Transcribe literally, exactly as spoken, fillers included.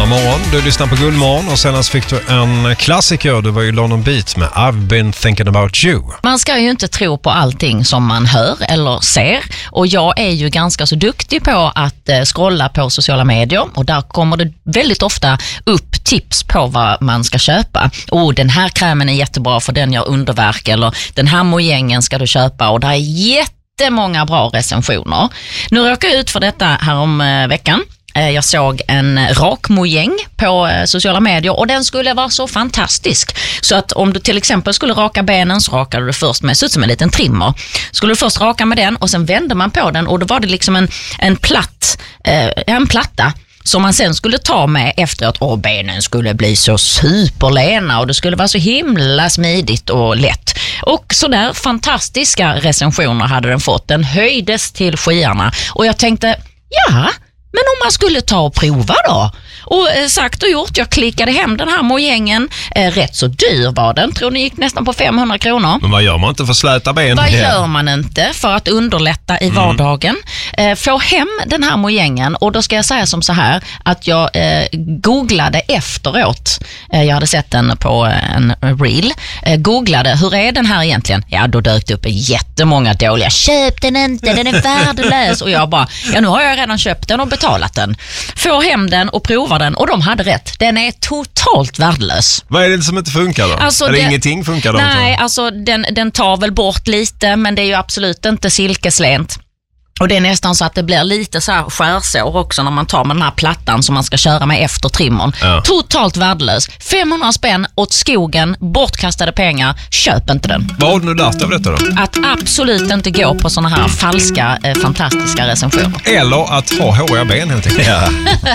måndag morgon. Du lyssnar på Guldmorgon och senast fick du en klassiker. Det var ju London Beat med I've been thinking about you. Man ska ju inte tro på allting som man hör eller ser. Och jag är ju ganska så duktig på att eh, scrolla på sociala medier. Och där kommer det väldigt ofta upp tips på vad man ska köpa. Och den här krämen är jättebra för den gör underverk. Eller den här mojängen ska du köpa. Och det är jättemånga bra recensioner. Nu råkar jag ut för detta här om eh, veckan. Jag såg en rakmojäng på sociala medier och den skulle vara så fantastisk. Så att om du till exempel skulle raka benen så rakade du först med, så ut som en liten trimmer. Skulle du först raka med den och sen vände man på den och då var det liksom en, en, platt, eh, en platta som man sen skulle ta med efteråt och benen skulle bli så superlena och det skulle vara så himla smidigt och lätt. Och sådär fantastiska recensioner hade den fått. Den höjdes till skyarna och jag tänkte, ja... Men om man skulle ta och prova då? Och eh, sagt och gjort, jag klickade hem den här mojängen. Eh, rätt så dyr var den. Tror ni gick nästan på femhundra kronor. Men vad gör man inte för släta ben? Vad gör man inte för att underlätta i vardagen? Mm. Eh, få hem den här mojängen och då ska jag säga som så här att jag eh, googlade efteråt. Eh, jag hade sett den på en reel. Eh, googlade, hur är den här egentligen? Ja, då dök det upp jättemånga dåliga. Köp den inte, den är värdelös. Och jag bara, ja nu har jag redan köpt den och betalat den. Får hem den och provar den och de hade rätt. Den är totalt värdelös. Vad är det som inte funkar då? Alltså Eller det, ingenting funkar då? Nej, alltså den, den tar väl bort lite men det är ju absolut inte silkeslent. Och det är nästan så att det blir lite så här skärsår också när man tar med den här plattan som man ska köra med efter trimmern. Ja. Totalt värdelös. femhundra spänn åt skogen, bortkastade pengar. Köp inte den. Vad har du nu lärt av detta då? Att absolut inte gå på såna här falska, eh, fantastiska recensioner. Eller att ha håriga ben helt enkelt. Ja.